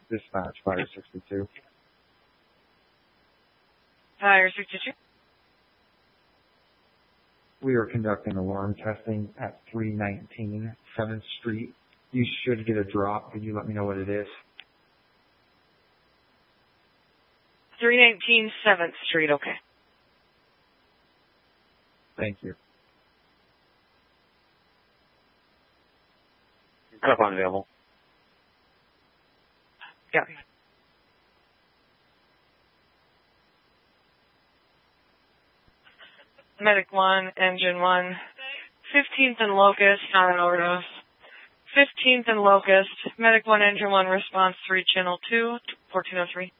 Dispatch, Fire 62. Fire 62. We are conducting alarm testing at 319 7th Street. You should get a drop. Could you let me know what it is? 319 7th Street, okay. Thank you. Cut up unavailable. Yeah. Medic 1, Engine 1, 15th and Locust on an overdose. 15th and Locust, Medic 1, Engine 1, response 3, Channel 2, 1403.